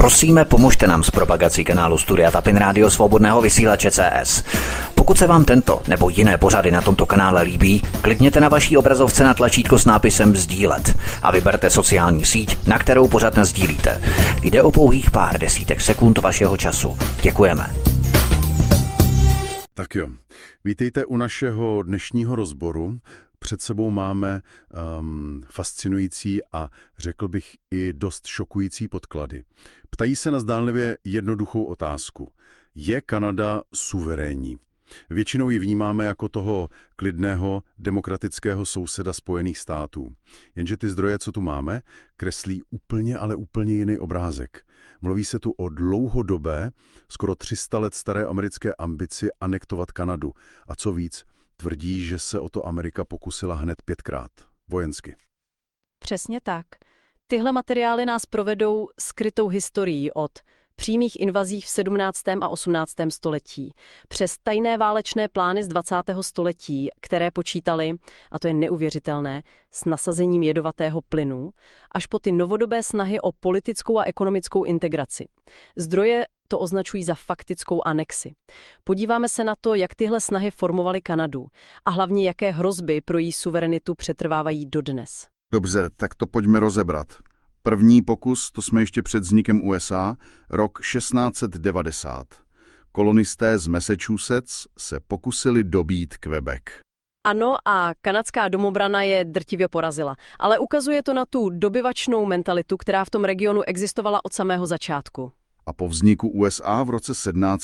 Prosíme, pomožte nám s propagací kanálu Studia Tapin Rádio Svobodného vysílače CS. Pokud se vám tento nebo jiné pořady na tomto kanále líbí, klikněte na vaší obrazovce na tlačítko s nápisem sdílet a vyberte sociální síť, na kterou pořad nasdílíte. Jde o pouhých pár desítek sekund vašeho času. Děkujeme. Tak jo, vítejte u našeho dnešního rozboru. Před sebou máme fascinující a řekl bych i dost šokující podklady. Ptají se na zdánlivě jednoduchou otázku. Je Kanada suverénní? Většinou ji vnímáme jako toho klidného, demokratického souseda Spojených států. Jenže ty zdroje, co tu máme, kreslí ale úplně jiný obrázek. Mluví se tu o dlouhodobé, skoro 300 let staré americké ambici anektovat Kanadu. A co víc, tvrdí, že se o to Amerika pokusila hned 5krát. Vojensky. Přesně tak. Tyhle materiály nás provedou skrytou historií od přímých invazí v 17. a 18. století, přes tajné válečné plány z 20. století, které počítaly, a to je neuvěřitelné, s nasazením jedovatého plynu, až po ty novodobé snahy o politickou a ekonomickou integraci. Zdroje to označují za faktickou anexi. Podíváme se na to, jak tyhle snahy formovaly Kanadu a hlavně jaké hrozby pro její suverenitu přetrvávají dodnes. Dobře, tak to pojďme rozebrat. První pokus, to jsme ještě před vznikem USA, rok 1690. Kolonisté z Massachusetts se pokusili dobít Quebec. Ano, a kanadská domobrana je drtivě porazila, ale ukazuje to na tu dobyvačnou mentalitu, která v tom regionu existovala od samého začátku. A po vzniku USA v roce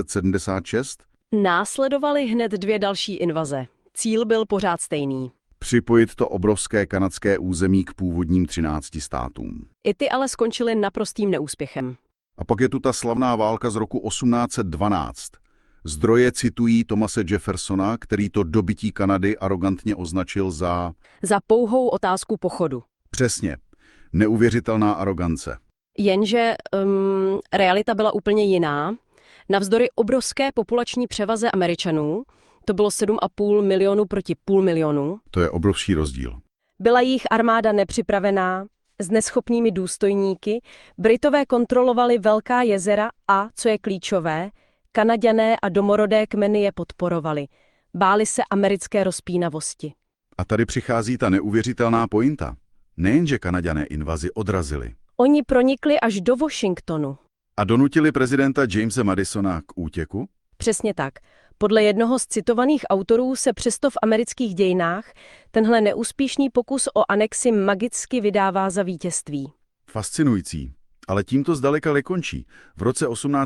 1776? Následovaly hned 2 další invaze. Cíl byl pořád stejný. Připojit to obrovské kanadské území k původním 13 státům. I ty ale skončily naprostým neúspěchem. A pak je tu ta slavná válka z roku 1812. Zdroje citují Thomase Jeffersona, který to dobytí Kanady arogantně označil za pouhou otázku pochodu. Přesně. Neuvěřitelná arogance. Jenže realita byla úplně jiná. Navzdory obrovské populační převaze Američanů, to bylo 7,5 milionu proti půl milionu. To je obrovský rozdíl. Byla jejich armáda nepřipravená, s neschopnými důstojníky, Britové kontrolovali velká jezera a, co je klíčové, Kanaďané a domorodé kmeny je podporovali. Báli se americké rozpínavosti. A tady přichází ta neuvěřitelná pointa. Nejenže Kanaďané invazi odrazili. Oni pronikli až do Washingtonu. A donutili prezidenta Jamese Madisona k útěku? Přesně tak. Podle jednoho z citovaných autorů se přesto v amerických dějinách tenhle neúspěšný pokus o anexi magicky vydává za vítězství. Fascinující. Ale tím to zdaleka nekončí. V roce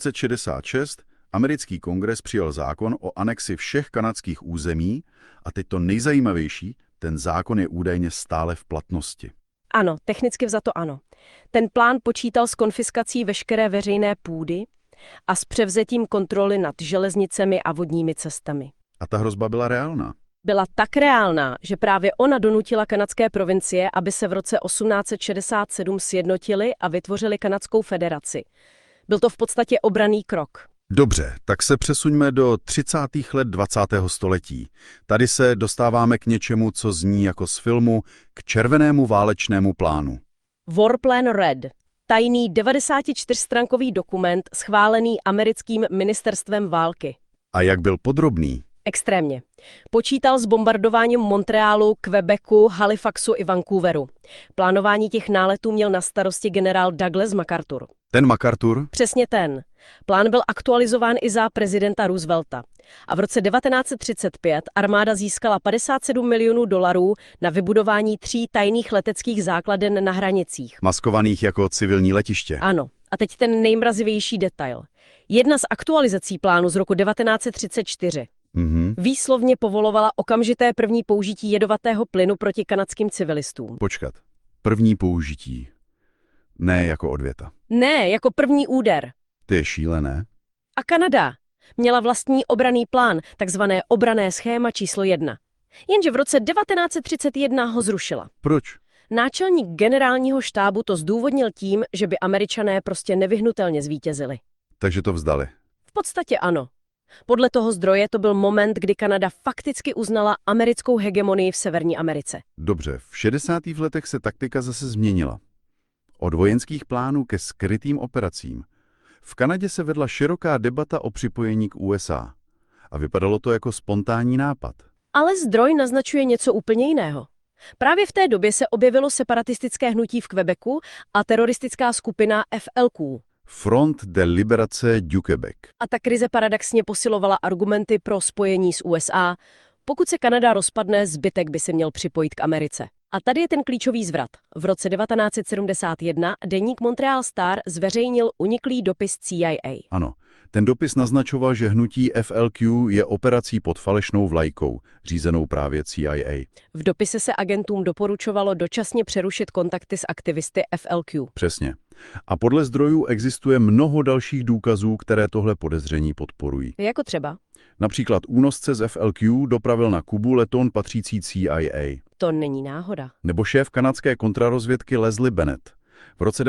1866 americký kongres přijal zákon o anexi všech kanadských území a teď to nejzajímavější, ten zákon je údajně stále v platnosti. Ano, technicky vzato ano. Ten plán počítal s konfiskací veškeré veřejné půdy a s převzetím kontroly nad železnicemi a vodními cestami. A ta hrozba byla reálná. Byla tak reálná, že právě ona donutila kanadské provincie, aby se v roce 1867 sjednotili a vytvořili Kanadskou federaci. Byl to v podstatě obranný krok. Dobře, tak se přesuňme do 30. let 20. století. Tady se dostáváme k něčemu, co zní jako z filmu, k červenému válečnému plánu. War Plan Red. Tajný 94stránkový dokument schválený americkým ministerstvem války. A jak byl podrobný? Extrémně. Počítal s bombardováním Montrealu, Quebecu, Halifaxu i Vancouveru. Plánování těch náletů měl na starosti generál Douglas MacArthur. Ten MacArthur? Přesně ten. Plán byl aktualizován i za prezidenta Roosevelta. A v roce 1935 armáda získala $57 milionů na vybudování 3 tajných leteckých základen na hranicích. Maskovaných jako civilní letiště. Ano. A teď ten nejmrazivější detail. Jedna z aktualizací plánu z roku 1934 výslovně povolovala okamžité první použití jedovatého plynu proti kanadským civilistům. Počkat. První použití. Ne jako odvěta. Ne, jako první úder. To je šílené. A Kanada měla vlastní obranný plán, takzvané obranné schéma číslo 1. Jenže v roce 1931 ho zrušila. Proč? Náčelník generálního štábu to zdůvodnil tím, že by Američané prostě nevyhnutelně zvítězili. Takže to vzdali. V podstatě ano. Podle toho zdroje to byl moment, kdy Kanada fakticky uznala americkou hegemonii v Severní Americe. Dobře, v 60. letech se taktika zase změnila. Od vojenských plánů ke skrytým operacím. V Kanadě se vedla široká debata o připojení k USA. A vypadalo to jako spontánní nápad. Ale zdroj naznačuje něco úplně jiného. Právě v té době se objevilo separatistické hnutí v Quebecu a teroristická skupina FLQ. Front de Liberace du Québec. A ta krize paradoxně posilovala argumenty pro spojení s USA. Pokud se Kanada rozpadne, zbytek by se měl připojit k Americe. A tady je ten klíčový zvrat. V roce 1971 deník Montreal Star zveřejnil uniklý dopis CIA. Ano, ten dopis naznačoval, že hnutí FLQ je operací pod falešnou vlajkou, řízenou právě CIA. V dopise se agentům doporučovalo dočasně přerušit kontakty s aktivisty FLQ. Přesně. A podle zdrojů existuje mnoho dalších důkazů, které tohle podezření podporují. Jako třeba? Například únosce z FLQ dopravil na Kubu letoun patřící CIA. To není náhoda. Nebo šéf kanadské kontrarozvědky Leslie Bennett. V roce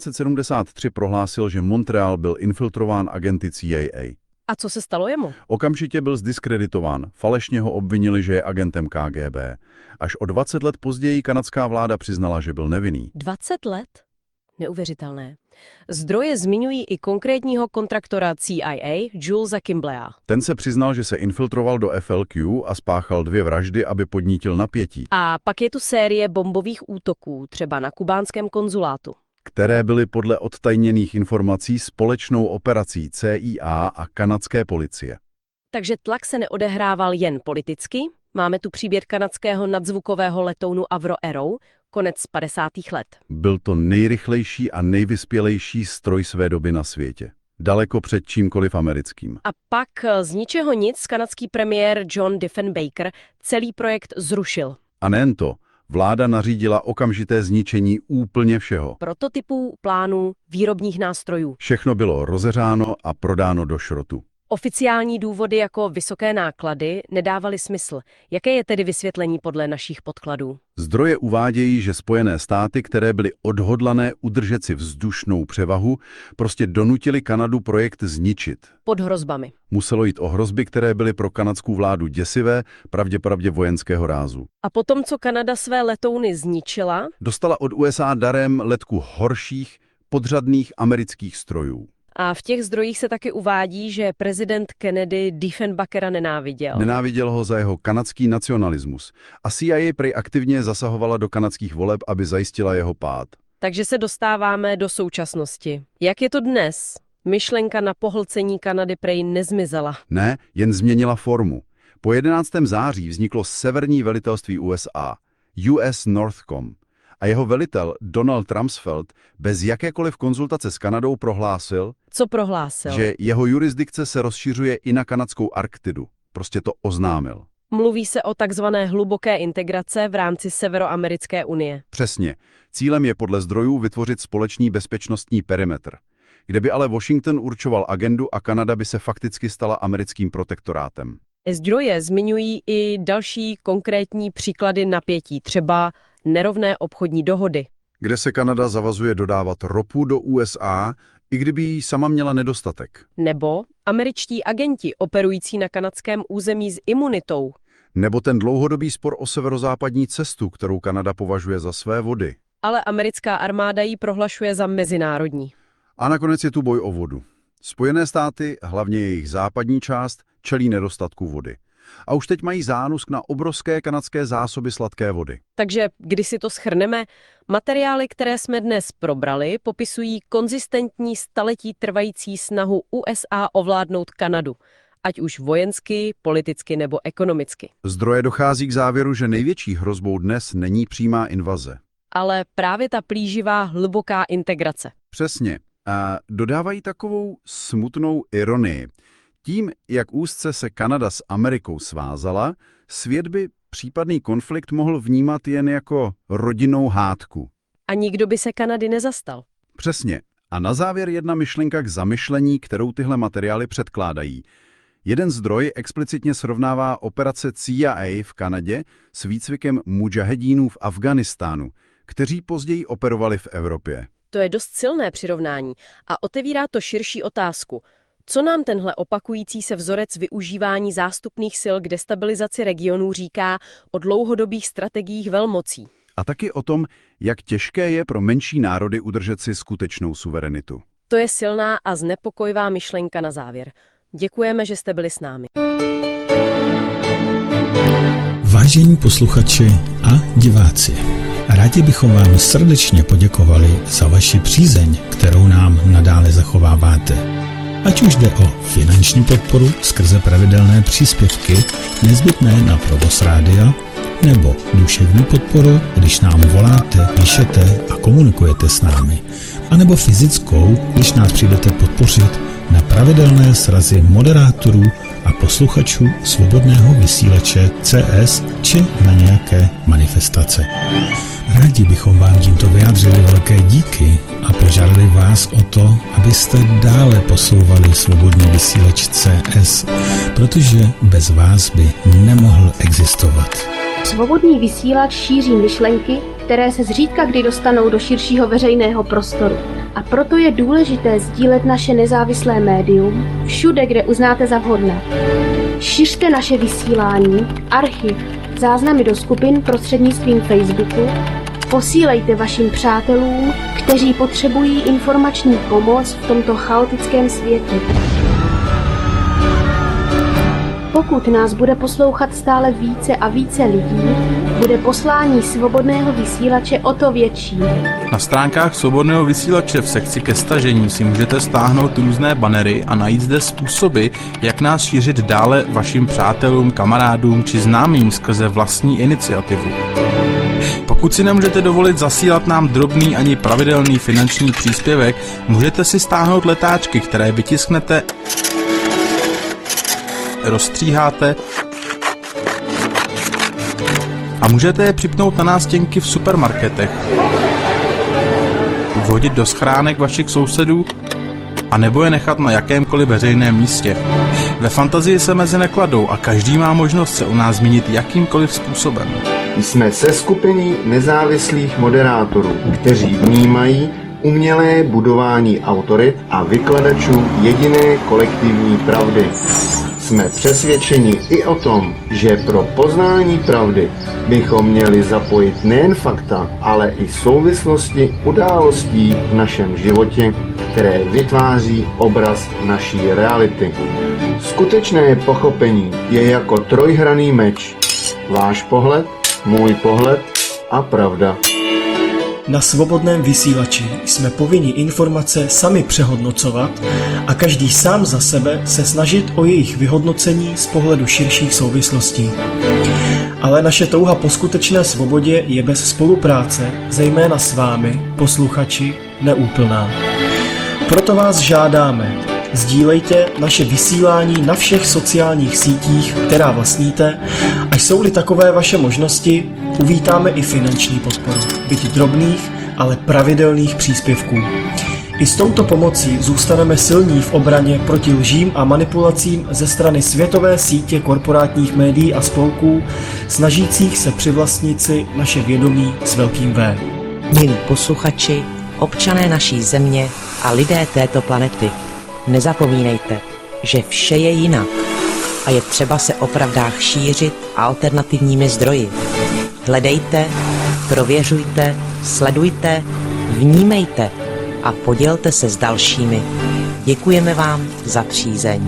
1973 prohlásil, že Montreal byl infiltrován agenty CIA. A co se stalo jemu? Okamžitě byl zdiskreditován, falešně ho obvinili, že je agentem KGB. Až o 20 let později kanadská vláda přiznala, že byl nevinný. 20 let? Neuvěřitelné. Zdroje zmiňují i konkrétního kontraktora CIA, Julesa Kimblea. Ten se přiznal, že se infiltroval do FLQ a spáchal 2 vraždy, aby podnítil napětí, A pak je tu série bombových útoků, třeba na kubánském konzulátu. které byly podle odtajněných informací společnou operací CIA a kanadské policie. Takže tlak se neodehrával jen politicky. Máme tu příběh kanadského nadzvukového letounu Avro Arrow, konec 50. let. Byl to nejrychlejší a nejvyspělejší stroj své doby na světě. Daleko před čímkoliv americkým. A pak z ničeho nic kanadský premiér John Diefenbaker celý projekt zrušil. A nejen to, vláda nařídila okamžité zničení úplně všeho. Prototypů, plánů, výrobních nástrojů. Všechno bylo rozeřáno a prodáno do šrotu. Oficiální důvody jako vysoké náklady nedávaly smysl. Jaké je tedy vysvětlení podle našich podkladů? Zdroje uvádějí, že Spojené státy, které byly odhodlané udržet si vzdušnou převahu, prostě donutili Kanadu projekt zničit. Pod hrozbami. Muselo jít o hrozby, které byly pro kanadskou vládu děsivé, pravděpodobně vojenského rázu. A potom, co Kanada své letouny zničila, Dostala od USA darem letku horších, podřadných amerických strojů. a v těch zdrojích se taky uvádí, že prezident Kennedy Diefenbakera nenáviděl. Nenáviděl ho za jeho kanadský nacionalismus a CIA prej aktivně zasahovala do kanadských voleb, aby zajistila jeho pád. Takže se dostáváme do současnosti. Jak je to dnes? Myšlenka na pohlcení Kanady prej nezmizela. Ne, jen změnila formu. Po 11. září vzniklo severní velitelství USA, US Northcom, a jeho velitel Donald Rumsfeld bez jakékoliv konzultace s Kanadou prohlásil, Co prohlásil? že jeho jurisdikce se rozšiřuje i na kanadskou Arktidu. Prostě to oznámil. Mluví se o takzvané hluboké integrace v rámci Severoamerické unie. Přesně. Cílem je podle zdrojů vytvořit společný bezpečnostní perimetr, kde by ale Washington určoval agendu a Kanada by se fakticky stala americkým protektorátem. Zdroje zmiňují i další konkrétní příklady napětí, třeba nerovné obchodní dohody. Kde se Kanada zavazuje dodávat ropu do USA, i kdyby jí sama měla nedostatek. Nebo američtí agenti operující na kanadském území s imunitou. Nebo ten dlouhodobý spor o severozápadní cestu, kterou Kanada považuje za své vody. Ale americká armáda ji prohlašuje za mezinárodní. A nakonec je tu boj o vodu. Spojené státy, hlavně jejich západní část, čelí nedostatku vody. A už teď mají zánusk na obrovské kanadské zásoby sladké vody. Takže, když si to shrneme, materiály, které jsme dnes probrali, popisují konzistentní staletí trvající snahu USA ovládnout Kanadu, ať už vojensky, politicky nebo ekonomicky. Zdroje dochází k závěru, že největší hrozbou dnes není přímá invaze. Ale právě ta plíživá, hluboká integrace. Přesně. A dodávají takovou smutnou ironii. Tím, jak úzce se Kanada s Amerikou svázala, svět by případný konflikt mohl vnímat jen jako rodinnou hádku. A nikdo by se Kanady nezastal. Přesně. A na závěr jedna myšlenka k zamyšlení, kterou tyhle materiály předkládají. Jeden zdroj explicitně srovnává operace CIA v Kanadě s výcvikem mudžahedínů v Afghánistánu, kteří později operovali v Evropě. To je dost silné přirovnání a otevírá to širší otázku. Co nám tenhle opakující se vzorec využívání zástupných sil k destabilizaci regionů říká o dlouhodobých strategiích velmocí? A taky o tom, jak těžké je pro menší národy udržet si skutečnou suverenitu. To je silná a znepokojivá myšlenka na závěr. Děkujeme, že jste byli s námi. Vážení posluchači a diváci, rádi bychom vám srdečně poděkovali za vaši přízeň, kterou nám nadále zachováváte. Ať už jde o finanční podporu skrze pravidelné příspěvky nezbytné na provoz rádia, nebo duševní podporu, když nám voláte, píšete a komunikujete s námi, anebo fyzickou, když nás přijdete podpořit na pravidelné srazy moderátorů a posluchačů svobodného vysílače CS či na nějaké manifestace. Rádi bychom vám tímto vyjádřili velké díky a požádali vás o to, abyste dále posouvali svobodný vysílač CS, protože bez vás by nemohl existovat. Svobodný vysílač šíří myšlenky, které se zřídka kdy dostanou do širšího veřejného prostoru. A proto je důležité sdílet naše nezávislé médium všude, kde uznáte za vhodné. Šiřte naše vysílání, archiv, záznamy do skupin prostřednictvím Facebooku, posílejte vašim přátelům, kteří potřebují informační pomoc v tomto chaotickém světě. Pokud nás bude poslouchat stále více a více lidí, bude poslání svobodného vysílače o to větší. Na stránkách svobodného vysílače v sekci ke stažení si můžete stáhnout různé banery a najít zde způsoby, jak nás šířit dále vašim přátelům, kamarádům či známým skrze vlastní iniciativu. Pokud si nemůžete dovolit zasílat nám drobný ani pravidelný finanční příspěvek, můžete si stáhnout letáčky, které vytisknete, rozstříháte a můžete je připnout na nástěnky v supermarketech, vhodit do schránek vašich sousedů a nebo je nechat na jakémkoliv veřejném místě. Ve fantazii se meze nekladou a každý má možnost se u nás zmínit jakýmkoliv způsobem. Jsme seskupení nezávislých moderátorů, kteří vnímají umělé budování autorit a vykladačů jediné kolektivní pravdy. Jsme přesvědčeni i o tom, že pro poznání pravdy bychom měli zapojit nejen fakta, ale i souvislosti událostí v našem životě, které vytváří obraz naší reality. Skutečné pochopení je jako trojhranný meč. Váš pohled, můj pohled a pravda. Na svobodném vysílači jsme povinni informace sami přehodnocovat a každý sám za sebe se snažit o jejich vyhodnocení z pohledu širších souvislostí. Ale naše touha po skutečné svobodě je bez spolupráce, zejména s vámi, posluchači, neúplná. Proto vás žádáme, sdílejte naše vysílání na všech sociálních sítích, která vlastníte, a jsou-li takové vaše možnosti, uvítáme i finanční podporu, byť drobných, ale pravidelných příspěvků. I s touto pomocí zůstaneme silní v obraně proti lžím a manipulacím ze strany světové sítě korporátních médií a spolků, snažících se přivlastnit si naše vědomí s velkým V. Milí posluchači, občané naší země a lidé této planety, nezapomínejte, že vše je jinak a je třeba se o pravdách šířit alternativními zdroji. Hledejte, prověřujte, sledujte, vnímejte a podělte se s dalšími. Děkujeme vám za přízeň.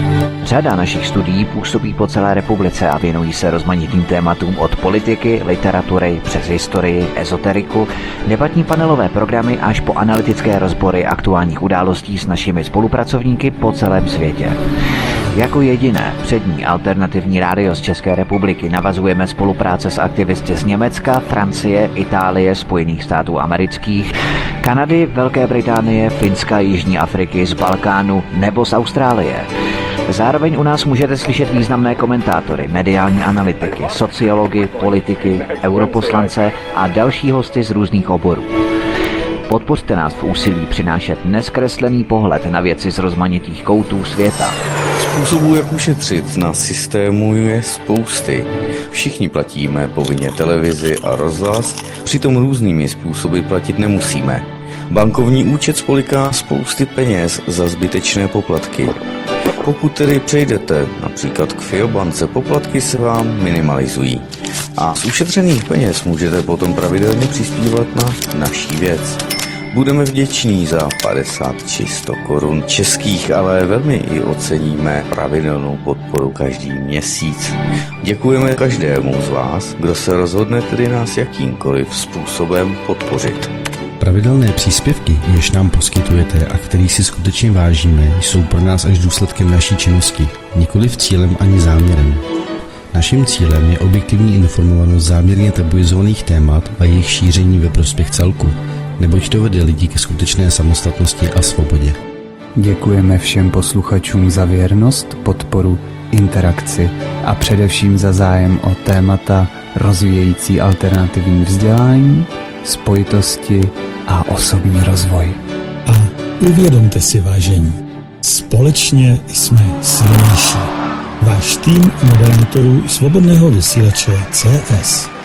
Řada našich studií působí po celé republice a věnují se rozmanitým tématům od politiky, literatury přes historii, ezoteriku, debatní panelové programy až po analytické rozbory aktuálních událostí s našimi spolupracovníky po celém světě. Jako jediné přední alternativní rádio z České republiky navazujeme spolupráce s aktivisty z Německa, Francie, Itálie, Spojených států amerických, Kanady, Velké Británie, Finska, Jižní Afriky, z Balkánu nebo z Austrálie. Zároveň u nás můžete slyšet významné komentátory, mediální analytiky, sociology, politiky, europoslance a další hosty z různých oborů. Podpořte nás v úsilí přinášet neskreslený pohled na věci z rozmanitých koutů světa. Způsobů, jak ušetřit na systému, je spousty. Všichni platíme povinně televizi a rozhlas, přitom různými způsoby platit nemusíme. Bankovní účet spoliká spousty peněz za zbytečné poplatky. Pokud tedy přejdete například k Fiobance, poplatky se vám minimalizují. A z ušetřených peněz můžete potom pravidelně přispívat na naší věc. Budeme vděční za 50 či 100 korun českých, ale velmi i oceníme pravidelnou podporu každý měsíc. Děkujeme každému z vás, kdo se rozhodne tedy nás jakýmkoliv způsobem podpořit. Pravidelné příspěvky, jež nám poskytujete a kterých si skutečně vážíme, jsou pro nás až důsledkem naší činnosti, nikoliv cílem ani záměrem. Naším cílem je objektivní informovanost záměrně tabuizovaných témat a jejich šíření ve prospěch celku, neboť to vede lidi ke skutečné samostatnosti a svobodě. Děkujeme všem posluchačům za věrnost, podporu, interakci a především za zájem o témata rozvíjející alternativní vzdělání, spojitosti a osobní rozvoj. A uvědomte si, vážení, společně jsme silnější. Váš tým moderátorů Svobodného vysílače CS.